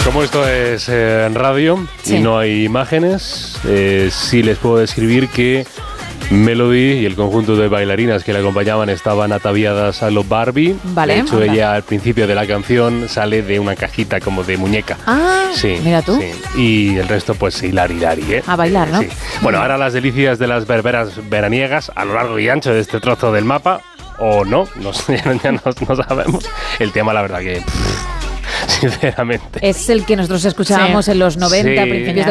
Como esto es en radio y no hay imágenes, sí les puedo describir que Melody y el conjunto de bailarinas que la acompañaban estaban ataviadas a lo Barbie. Vale. De hecho, ella al principio de la canción sale de una cajita como de muñeca. Ah, sí, mira tú. Sí. Y el resto, pues, hilari, ¿eh? A bailar, ¿no? Sí. Bueno, ahora las delicias de las berberas veraniegas a lo largo y ancho de este trozo del mapa, o no, no sabemos. El tema, la verdad que... sinceramente. Es el que nosotros escuchábamos en los 90, principios